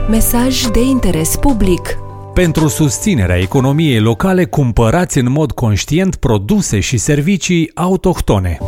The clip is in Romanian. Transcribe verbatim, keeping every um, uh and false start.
Mesaj de interes public. Pentru susținerea economiei locale, cumpărați în mod conștient produse și servicii autohtone.